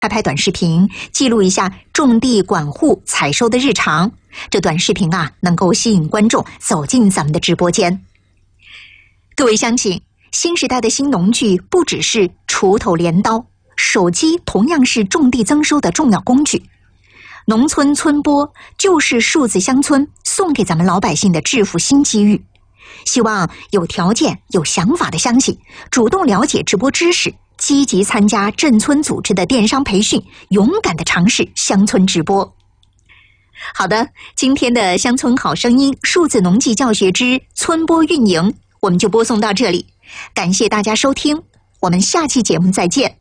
拍短视频，记录一下种地管护采收的日常。这短视频啊，能够吸引观众走进咱们的直播间。各位乡亲，新时代的新农具不只是锄头镰刀，手机同样是种地增收的重要工具。农村村播就是数字乡村送给咱们老百姓的致富新机遇。希望有条件有想法的乡亲主动了解直播知识，积极参加镇村组织的电商培训，勇敢地尝试乡村直播。好的，今天的乡村好声音数字农技教学之村播运营我们就播送到这里，感谢大家收听，我们下期节目再见。